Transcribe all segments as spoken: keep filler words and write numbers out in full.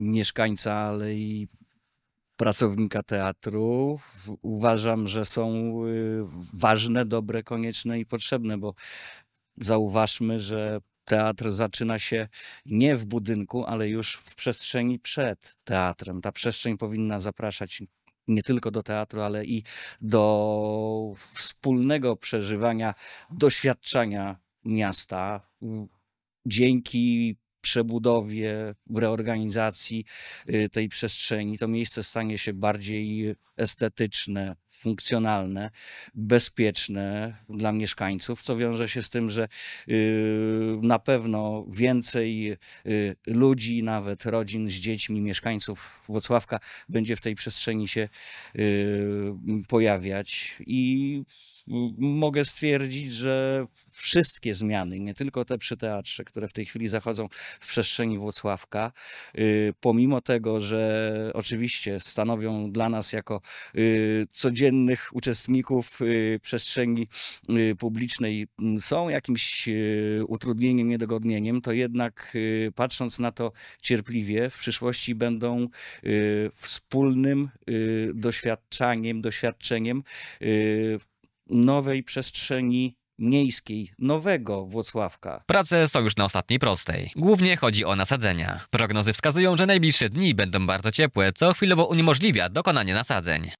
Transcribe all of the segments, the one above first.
mieszkańca, ale i pracownika teatru. Uważam, że są ważne, dobre, konieczne i potrzebne, bo zauważmy, że teatr zaczyna się nie w budynku, ale już w przestrzeni przed teatrem. Ta przestrzeń powinna zapraszać nie tylko do teatru, ale i do wspólnego przeżywania, doświadczania miasta. Dzięki przebudowie, reorganizacji tej przestrzeni to miejsce stanie się bardziej estetyczne, funkcjonalne, bezpieczne dla mieszkańców, co wiąże się z tym, że na pewno więcej ludzi, nawet rodzin z dziećmi, mieszkańców Włocławka będzie w tej przestrzeni się pojawiać i mogę stwierdzić, że wszystkie zmiany, nie tylko te przy teatrze, które w tej chwili zachodzą w przestrzeni Włocławka, pomimo tego, że oczywiście stanowią dla nas jako codziennych uczestników przestrzeni publicznej są jakimś utrudnieniem, niedogodnieniem, to jednak patrząc na to cierpliwie, w przyszłości będą wspólnym doświadczaniem, doświadczeniem nowej przestrzeni miejskiej, nowego Włocławka. Prace są już na ostatniej prostej. Głównie chodzi o nasadzenia. Prognozy wskazują, że najbliższe dni będą bardzo ciepłe, co chwilowo uniemożliwia dokonanie nasadzeń.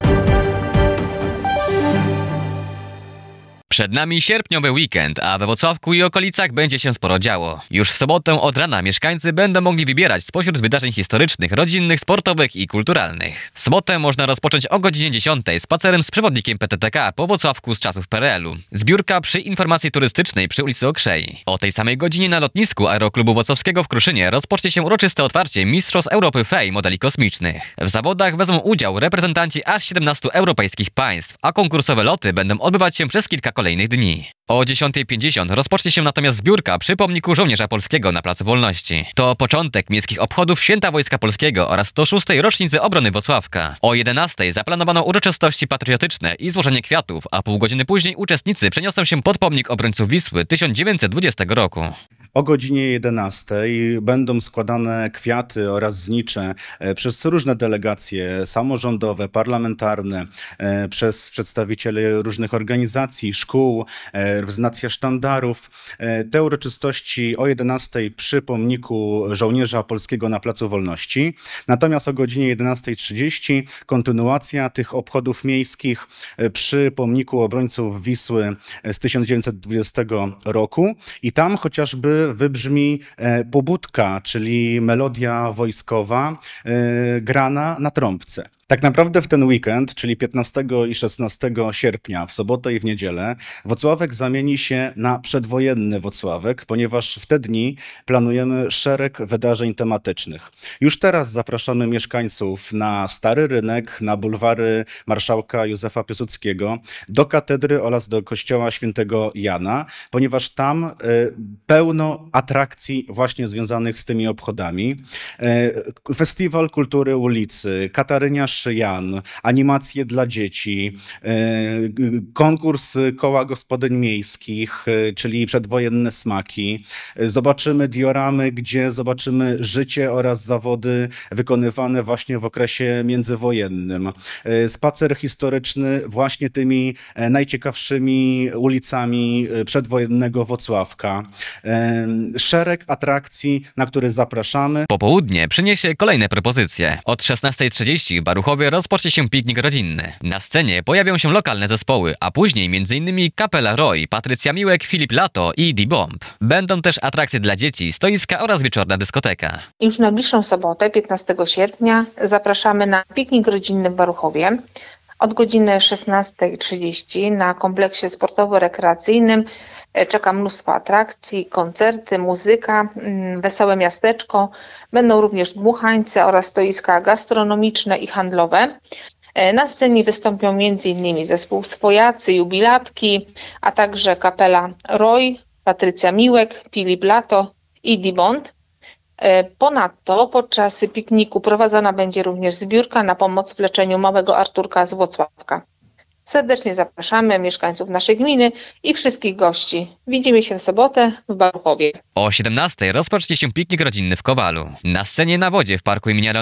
Przed nami sierpniowy weekend, a we Włocławku i okolicach będzie się sporo działo. Już w sobotę od rana mieszkańcy będą mogli wybierać spośród wydarzeń historycznych, rodzinnych, sportowych i kulturalnych. Sobotę można rozpocząć o godzinie dziesiątej spacerem z przewodnikiem P T T K po Włocławku z czasów P R L u. Zbiórka przy informacji turystycznej przy ulicy Okrzei. O tej samej godzinie na lotnisku Aeroklubu Włocławskiego w Kruszynie rozpocznie się uroczyste otwarcie Mistrzostw Europy F E I modeli kosmicznych. W zawodach wezmą udział reprezentanci aż siedemnastu europejskich państw, a konkursowe loty będą odbywać się przez kilka kolejnych dni. O dziesiątej pięćdziesiąt rozpocznie się natomiast zbiórka przy pomniku żołnierza polskiego na Placu Wolności. To początek miejskich obchodów Święta Wojska Polskiego oraz sto szóstej rocznicy obrony Włocławka. O jedenastej zaplanowano uroczystości patriotyczne i złożenie kwiatów, a pół godziny później uczestnicy przeniosą się pod pomnik obrońców Wisły tysiąc dziewięćset dwudziestego roku. O godzinie jedenastej będą składane kwiaty oraz znicze przez różne delegacje samorządowe, parlamentarne, przez przedstawicieli różnych organizacji, szkół, reprezentacja sztandarów. Te uroczystości o jedenastej przy pomniku żołnierza polskiego na Placu Wolności. Natomiast o godzinie jedenastej trzydzieści kontynuacja tych obchodów miejskich przy pomniku obrońców Wisły z tysiąc dziewięćset dwudziestego roku. I tam chociażby wybrzmi pobudka, czyli melodia wojskowa grana na trąbce. Tak naprawdę w ten weekend, czyli piętnastego i szesnastego sierpnia, w sobotę i w niedzielę, Włocławek zamieni się na przedwojenny Włocławek, ponieważ w te dni planujemy szereg wydarzeń tematycznych. Już teraz zapraszamy mieszkańców na Stary Rynek, na bulwary Marszałka Józefa Piłsudskiego, do katedry oraz do kościoła świętego Jana, ponieważ tam y, pełno atrakcji właśnie związanych z tymi obchodami. Y, Festiwal Kultury Ulicy, Kataryniarz Jan, animacje dla dzieci, konkurs koła gospodyń miejskich, czyli przedwojenne smaki. Zobaczymy dioramy, gdzie zobaczymy życie oraz zawody wykonywane właśnie w okresie międzywojennym. Spacer historyczny właśnie tymi najciekawszymi ulicami przedwojennego Włocławka. Szereg atrakcji, na które zapraszamy. Popołudnie przyniesie kolejne propozycje. Od szesnastej trzydzieści w Baruchowie rozpocznie się piknik rodzinny. Na scenie pojawią się lokalne zespoły, a później między innymi Kapela Roy, Patrycja Miłek, Filip Lato i D-Bomb. Będą też atrakcje dla dzieci, stoiska oraz wieczorna dyskoteka. Już w najbliższą sobotę, piętnastego sierpnia, zapraszamy na piknik rodzinny w Baruchowie. Od godziny szesnastej trzydzieści na kompleksie sportowo-rekreacyjnym czeka mnóstwo atrakcji, koncerty, muzyka, wesołe miasteczko. Będą również dmuchańce oraz stoiska gastronomiczne i handlowe. Na scenie wystąpią między innymi zespół Swojacy, Jubilatki, a także kapela Roy, Patrycja Miłek, Filip Lato i D-Bond. Ponadto podczas pikniku prowadzona będzie również zbiórka na pomoc w leczeniu małego Arturka z Włocławka. Serdecznie zapraszamy mieszkańców naszej gminy i wszystkich gości. Widzimy się w sobotę w Baruchowie. O siedemnastej rozpocznie się piknik rodzinny w Kowalu. Na scenie na wodzie w parku imienia